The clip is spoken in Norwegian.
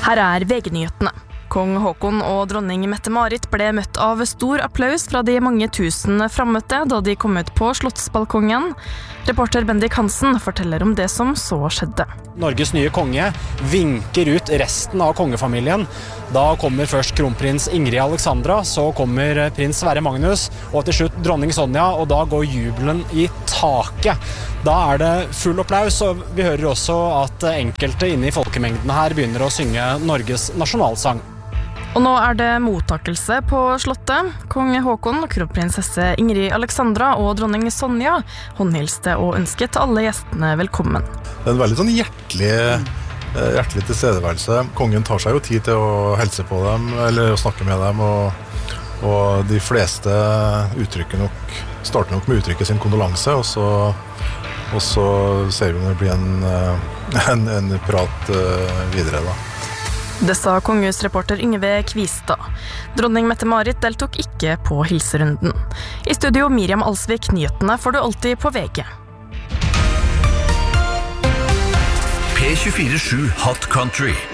Her VG-nyhetene. Kong Håkon og dronning Mette-Marit ble møtt av stor applaus fra de mange tusen fremmøtte da de kom ut på slottsbalkongen. Reporter Bendik Hansen forteller om det som så skjedde. Norges nye konge vinker ut resten av kongefamilien. Da kommer først kronprins Ingrid Alexandra, så kommer prins Sverre Magnus og til slutt dronning Sonja, og da går jubelen i taket. Da det full applaus, og vi hører også at enkelte inne i folkemengden her begynner å synge Norges nasjonalsang. Og nå det mottakelse på slottet. Kong Håkon, kronprinsesse Ingrid Alexandra og dronning Sonja håndhilste og ønsket alle gjestene velkommen. Det en veldig sånn hjertelig tilstedeværelse. Kongen tar seg jo tid til å helse på dem, eller å snakke med dem, og de fleste starter nok med uttrykket sin kondolanse, og så ser vi om det blir en prat videre da. Det sa kongehusreporter Yngve Kvistad. Dronning Mette-Marit deltok ikke på hilserunden. I studio Miriam Alsvik, nyhetene får du alltid på VG. P24/7 Hot Country.